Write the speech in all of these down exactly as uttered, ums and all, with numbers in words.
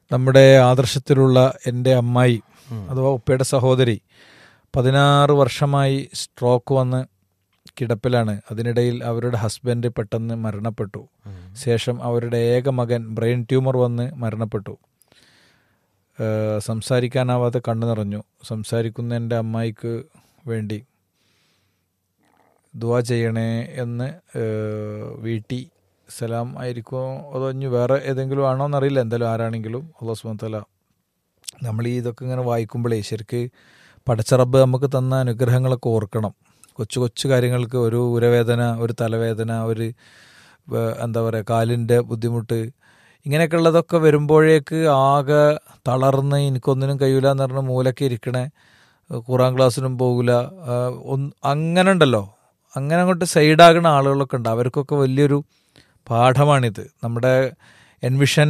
നമ്മുടെ ആദർശത്തിലുള്ള എൻ്റെ അമ്മായി അഥവാ ഉപ്പയുടെ സഹോദരി പതിനാറ് വർഷമായി സ്ട്രോക്ക് വന്ന് കിടപ്പിലാണ്. അതിനിടയിൽ അവരുടെ ഹസ്ബൻഡ് പെട്ടെന്ന് മരണപ്പെട്ടു. ശേഷം അവരുടെ ഏക മകൻ ബ്രെയിൻ ട്യൂമർ വന്ന് മരണപ്പെട്ടു. സംസാരിക്കാനാവാതെ കണ്ണു നിറഞ്ഞു. സംസാരിക്കുന്ന എൻ്റെ അമ്മായിക്ക് വേണ്ടി ദുആ ചെയ്യണേ എന്ന് വീട്ടി സലാം ആയിരിക്കുമോ അതോ ഇനി വേറെ ഏതെങ്കിലും ആണോ എന്നറിയില്ല. എന്തായാലും ആരാണെങ്കിലും അല്ലാഹു സുബ്ഹാനഹു വ തആല നമ്മൾ ഈ ഇതൊക്കെ ഇങ്ങനെ വായിക്കുമ്പോഴേ ശരിക്ക് പടച്ച റബ്ബ് നമുക്ക് തന്ന അനുഗ്രഹങ്ങളൊക്കെ ഓർക്കണം. കൊച്ചു കൊച്ചു കാര്യങ്ങൾക്ക് ഒരു ഉരവേദന, ഒരു തലവേദന, ഒരു എന്താ പറയുക കാലിൻ്റെ ബുദ്ധിമുട്ട്, ഇങ്ങനെയൊക്കെ ഉള്ളതൊക്കെ വരുമ്പോഴേക്ക് ആകെ തളർന്ന് എനിക്കൊന്നിനും കഴിയില്ല എന്ന് പറഞ്ഞ് മൂലയ്ക്ക് ഇരിക്കണേ, ഖുറാൻ ക്ലാസ്സിനും പോകില്ല, ഒന്ന് അങ്ങനെ ഉണ്ടല്ലോ, അങ്ങനെ അങ്ങോട്ട് സൈഡാകുന്ന ആളുകളൊക്കെ ഉണ്ട്. അവർക്കൊക്കെ വലിയൊരു പാഠമാണിത്. നമ്മുടെ എൻവിഷൻ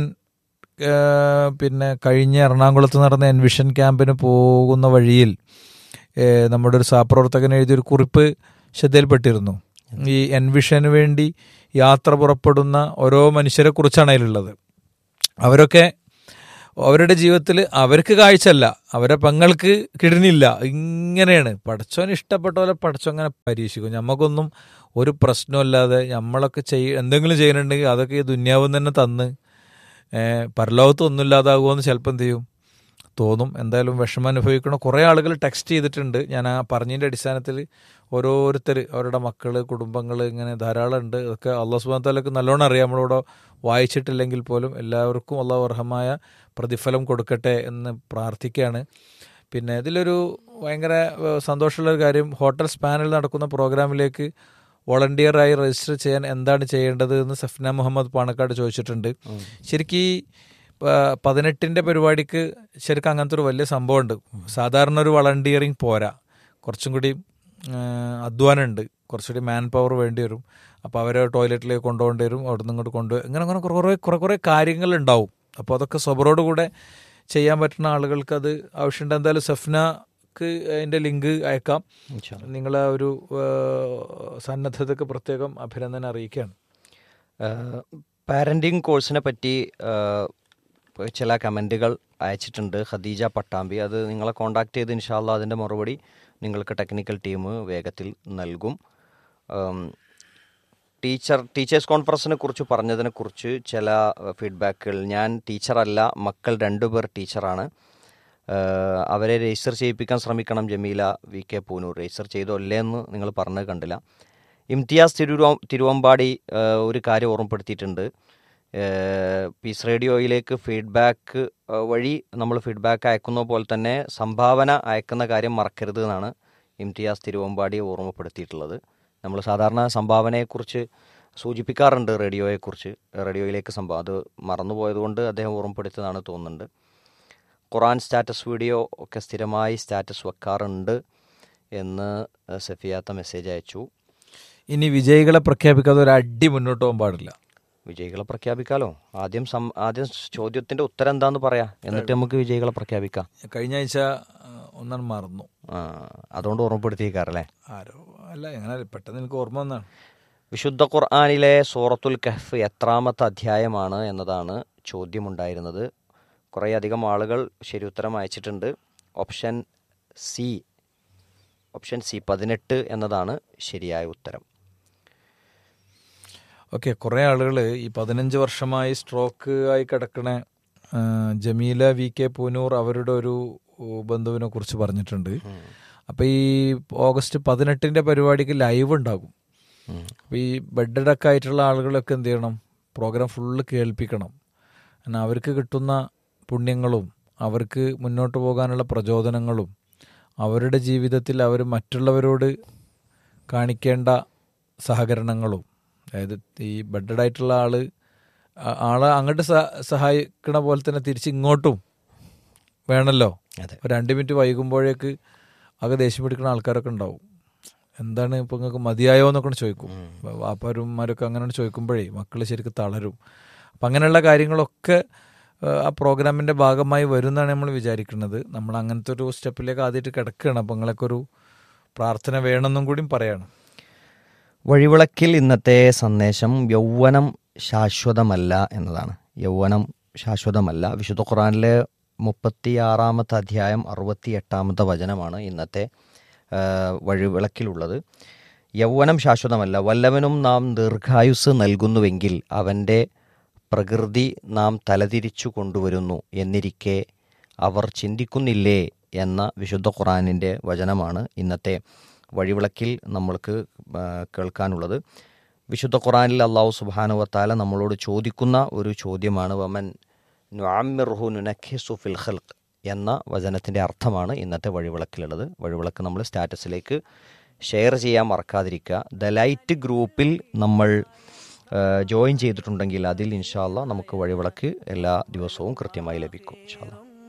പിന്നെ കഴിഞ്ഞ എറണാകുളത്ത് നടന്ന എൻവിഷൻ ക്യാമ്പിന് പോകുന്ന വഴിയിൽ നമ്മുടെ ഒരു സഹപ്രവർത്തകൻ എഴുതിയൊരു കുറിപ്പ് ശ്രദ്ധയിൽപ്പെട്ടിരുന്നു. ഈ എൻവിഷന് വേണ്ടി യാത്ര പുറപ്പെടുന്ന ഓരോ മനുഷ്യരെ കുറിച്ചാണ് അതിലുള്ളത്. അവരൊക്കെ അവരുടെ ജീവിതത്തിൽ അവർക്ക് കാഴ്ചയല്ല, അവരെ പെങ്ങൾക്ക് കിടനില്ല, ഇങ്ങനെയാണ്. പടച്ചോന് ഇഷ്ടപ്പെട്ട പോലെ പടച്ചോൻ അങ്ങനെ പരീക്ഷിക്കും. നമുക്കൊന്നും ഒരു പ്രശ്നമില്ലാതെ നമ്മളൊക്കെ ചെയ്യ എന്തെങ്കിലും ചെയ്യുന്നുണ്ടെങ്കിൽ അതൊക്കെ ഈ ദുന്യാവും തന്നെ തന്ന് പരലോകത്ത് ഒന്നും ഇല്ലാതാകുമോ ചിലപ്പോൾ എന്ത് ചെയ്യും തോന്നും. എന്തായാലും വിഷമം അനുഭവിക്കണം. കുറേ ആളുകൾ ടെക്സ്റ്റ് ചെയ്തിട്ടുണ്ട്. ഞാൻ ആ പറഞ്ഞതിൻ്റെ അടിസ്ഥാനത്തിൽ ഓരോരുത്തർ അവരുടെ മക്കൾ, കുടുംബങ്ങൾ ഇങ്ങനെ ധാരാളം ഉണ്ട്. അതൊക്കെ അല്ലാഹു സുബ്ഹാനഹു വ തആലക്ക് നല്ലോണം അറിയാം. നമ്മളിവിടെ വായിച്ചിട്ടില്ലെങ്കിൽ പോലും എല്ലാവർക്കും അല്ലാഹു അർഹമായ പ്രതിഫലം കൊടുക്കട്ടെ എന്ന് പ്രാർത്ഥിക്കുകയാണ്. പിന്നെ ഇതിലൊരു ഭയങ്കര സന്തോഷമുള്ളൊരു കാര്യം, ഹോട്ടൽ സ്പാനിൽ നടക്കുന്ന പ്രോഗ്രാമിലേക്ക് വോളണ്ടിയറായി രജിസ്റ്റർ ചെയ്യാൻ എന്താണ് ചെയ്യേണ്ടത് എന്ന് സഫ്ന മുഹമ്മദ് പാണക്കാട് ചോദിച്ചിട്ടുണ്ട്. ശരിക്കും ഈ പതിനെട്ടിൻ്റെ പരിപാടിക്ക് ശരിക്കും അങ്ങനത്തെ ഒരു വലിയ സംഭവമുണ്ട്. സാധാരണ ഒരു വളണ്ടിയറിങ് പോരാ, കുറച്ചും കൂടി അധ്വാനമുണ്ട്, കുറച്ചുകൂടി മാൻ പവർ വേണ്ടി വരും. അപ്പോൾ അവരെ ടോയ്ലറ്റിലേക്ക് കൊണ്ടുപോകേണ്ടി വരും, അവിടെ നിന്ന് ഇങ്ങോട്ട് കൊണ്ടുപോയി, ഇങ്ങനെ അങ്ങനെ കുറേ കുറേ കുറേ കാര്യങ്ങളുണ്ടാവും. അപ്പോൾ അതൊക്കെ സ്വബറോട് കൂടെ ചെയ്യാൻ പറ്റുന്ന ആളുകൾക്ക് അത് ആവശ്യമുണ്ട്. എന്തായാലും സഫ്നക്ക് അതിൻ്റെ ലിങ്ക് അയക്കാം. നിങ്ങളെ ഒരു സന്നദ്ധതയ്ക്ക് പ്രത്യേകം അഭിനന്ദനം അറിയിക്കുകയാണ്. പാരൻറ്റിങ് കോഴ്സിനെ പറ്റി ചില കമൻറ്റുകൾ അയച്ചിട്ടുണ്ട് ഖദീജ പട്ടാമ്പി. അത് നിങ്ങളെ കോൺടാക്ട് ചെയ്ത് ഇൻഷാ അല്ലാഹ് അതിൻ്റെ മറുപടി നിങ്ങൾക്ക് ടെക്നിക്കൽ ടീം വേഗത്തിൽ നൽകും. ടീച്ചർ ടീച്ചേഴ്സ് കോൺഫറൻസിനെ കുറിച്ച് പറഞ്ഞതിനെക്കുറിച്ച് ചില ഫീഡ്ബാക്കുകൾ. ഞാൻ ടീച്ചറല്ല, മക്കൾ രണ്ടുപേർ ടീച്ചറാണ്. അവരെ രജിസ്റ്റർ ചെയ്യിപ്പിക്കാൻ ശ്രമിക്കണം. Jameela V K Poonoor register ചെയ്തോ അല്ലേ എന്ന് നിങ്ങൾ പറഞ്ഞത് കണ്ടില്ല. ഇംതിയാസ് തിരുവ തിരുവമ്പാടി ഒരു കാര്യം ഓർമ്മപ്പെടുത്തിയിട്ടുണ്ട്. പീസ് റേഡിയോയിലേക്ക് ഫീഡ്ബാക്ക് വഴി നമ്മൾ ഫീഡ്ബാക്ക് അയക്കുന്ന പോലെ തന്നെ സംഭാവന അയക്കുന്ന കാര്യം മറക്കരുത് എന്നാണ് ഇംതിയാസ് തിരുവമ്പാടി ഓർമ്മപ്പെടുത്തിയിട്ടുള്ളത്. നമ്മൾ സാധാരണ സംഭാവനയെക്കുറിച്ച് സൂചിപ്പിക്കാറുണ്ട്, റേഡിയോയെക്കുറിച്ച്, റേഡിയോയിലേക്ക് സംഭാവന, അത് മറന്നുപോയതുകൊണ്ട് അദ്ദേഹം ഓർമ്മപ്പെടുത്തിയതാണ് തോന്നുന്നുണ്ട്. ഖുറാൻ സ്റ്റാറ്റസ് വീഡിയോ ഒക്കെ സ്ഥിരമായി സ്റ്റാറ്റസ് വെക്കാറുണ്ട് എന്ന് സഫിയാത്ത മെസ്സേജ് അയച്ചു. ഇനി വിജയികളെ പ്രഖ്യാപിക്കാതെ ഒരു അടി മുന്നോട്ട് പോകാൻ പാടില്ല. വിജയികളെ പ്രഖ്യാപിക്കാലോ. ആദ്യം സം ആദ്യം ചോദ്യത്തിൻ്റെ ഉത്തരം എന്താന്ന് പറയാം, എന്നിട്ട് നമുക്ക് വിജയികളെ പ്രഖ്യാപിക്കാം. കഴിഞ്ഞ ആഴ്ച ഒന്നാണ് മറന്നു, അതുകൊണ്ട് ഓർമ്മപ്പെടുത്തിയേക്കാറല്ലേ? ആരോ അല്ല, എങ്ങനെ പെട്ടെന്ന് എനിക്ക് ഓർമ്മ വന്നാണ്. വിശുദ്ധ ഖുർആനിലെ സൂറത്തുൽ കഹ്ഫ് എത്രാമത്തെ അധ്യായമാണ് എന്നതാണ് ചോദ്യമുണ്ടായിരുന്നത്. കുറേ അധികം ആളുകൾ ശരി ഉത്തരം അയച്ചിട്ടുണ്ട്. ഓപ്ഷൻ സി ഓപ്ഷൻ സി പതിനെട്ട് എന്നതാണ് ശരിയായ ഉത്തരം. ഓക്കെ, കുറേ ആളുകൾ ഈ പതിനഞ്ച് വർഷമായി സ്ട്രോക്ക് ആയി കിടക്കണ ജമീല വി കെ പൂനൂർ അവരുടെ ഒരു ബന്ധുവിനെ കുറിച്ച് പറഞ്ഞിട്ടുണ്ട്. അപ്പോൾ ഈ ഓഗസ്റ്റ് പതിനെട്ടിൻ്റെ പരിപാടിക്ക് ലൈവ് ഉണ്ടാകും. അപ്പോൾ ഈ ബെഡഡൊക്കെ ആയിട്ടുള്ള ആളുകളൊക്കെ എന്ത് ചെയ്യണം, പ്രോഗ്രാം ഫുള്ള് കേൾപ്പിക്കണം. എന്നാൽ അവർക്ക് കിട്ടുന്ന പുണ്യങ്ങളും അവർക്ക് മുന്നോട്ട് പോകാനുള്ള പ്രചോദനങ്ങളും അവരുടെ ജീവിതത്തിൽ അവർ മറ്റുള്ളവരോട് കാണിക്കേണ്ട സഹകരണങ്ങളും, അതായത് ഈ ബെഡഡായിട്ടുള്ള ആൾ ആളെ അങ്ങോട്ട് സഹായിക്കണ പോലെ തന്നെ തിരിച്ച് ഇങ്ങോട്ടും വേണമല്ലോ. ഒരു രണ്ട് മിനിറ്റ് വൈകുമ്പോഴേക്ക് ആകെ ദേഷ്യം പിടിക്കുന്ന ആൾക്കാരൊക്കെ ഉണ്ടാവും. എന്താണ് ഇപ്പോൾ നിങ്ങൾക്ക് മതിയായോ എന്നൊക്കെ ചോദിക്കും. വാപ്പാരുമാരൊക്കെ അങ്ങനെ ചോദിക്കുമ്പോഴേ മക്കൾ ശരിക്കും തളരും. അപ്പം അങ്ങനെയുള്ള കാര്യങ്ങളൊക്കെ ആ പ്രോഗ്രാമിൻ്റെ ഭാഗമായി വരും എന്നാണ് നമ്മൾ വിചാരിക്കുന്നത്. നമ്മൾ അങ്ങനത്തെ ഒരു സ്റ്റെപ്പിലേക്ക് ആദ്യമായിട്ട് കിടക്കുകയാണ്. അപ്പം നിങ്ങളൊക്കെ ഒരു പ്രാർത്ഥന വേണമെന്നും കൂടിയും പറയണം. വഴിവിളക്കിൽ ഇന്നത്തെ സന്ദേശം യൗവനം ശാശ്വതമല്ല എന്നതാണ്. യൗവനം ശാശ്വതമല്ല. വിശുദ്ധ ഖുർആനിലെ മുപ്പത്തിയാറാമത്തെ അധ്യായം അറുപത്തി എട്ടാമത്തെ വചനമാണ് ഇന്നത്തെ ആ, വഴിവിളക്കിലുള്ളത്. യൗവനം ശാശ്വതമല്ല, വല്ലവനും നാം ദീർഘായുസ് നൽകുന്നുവെങ്കിൽ അവൻ്റെ പ്രകൃതി നാം തലതിരിച്ചു കൊണ്ടുവരുന്നു എന്നിരിക്കെ അവർ ചിന്തിക്കുന്നില്ലേ എന്ന വിശുദ്ധ ഖുർആനിൻ്റെ വചനമാണ് ഇന്നത്തെ വഴിവിളക്കിൽ നമ്മൾക്ക് ആ, കേൾക്കാനുള്ളത്. വിശുദ്ധ ഖുർആനിൽ അല്ലാഹു സുബ്ഹാനഹു വതആല നമ്മളോട് ചോദിക്കുന്ന ഒരു ചോദ്യമാണ് വമൻ നുഅമ്മിർഹു നുനക്കിസു ഫിൽ ഖൽഖ് എന്ന വചനത്തിൻ്റെ അർത്ഥമാണ് ഇന്നത്തെ വഴിവിളക്കിലുള്ളത്. വഴിവിളക്ക് നമ്മൾ സ്റ്റാറ്റസിലേക്ക് ഷെയർ ചെയ്യാൻ മറക്കാതിരിക്കുക. ദ ലൈറ്റ് ഗ്രൂപ്പിൽ നമ്മൾ ജോയിൻ ചെയ്തിട്ടുണ്ടെങ്കിൽ അതിൽ ഇൻഷാ അല്ലാ നമുക്ക് വഴിവിളക്ക് എല്ലാ ദിവസവും കൃത്യമായി ലഭിക്കും ഇൻഷാ അല്ലാ.